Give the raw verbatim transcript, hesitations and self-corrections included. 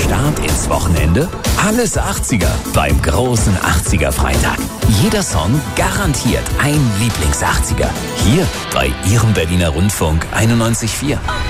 Start ins Wochenende? Alles achtziger beim großen achtziger-Freitag. Jeder Song garantiert ein Lieblings-achtziger. Hier bei Ihrem Berliner Rundfunk einundneunzig Komma vier.